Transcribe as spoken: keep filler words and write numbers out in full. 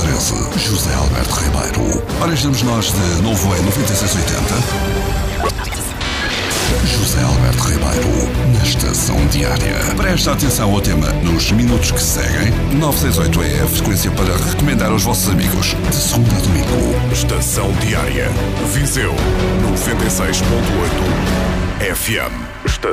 treze, José Alberto Ribeiro. Ora, estamos nós de novo em noventa e seis oitenta. José Alberto Ribeiro, na Estação Diária. Presta atenção ao tema nos minutos que seguem. novecentos e sessenta e oito é a frequência para recomendar aos vossos amigos. De segunda a domingo. Estação Diária. Viseu noventa e seis ponto oito F M. Estação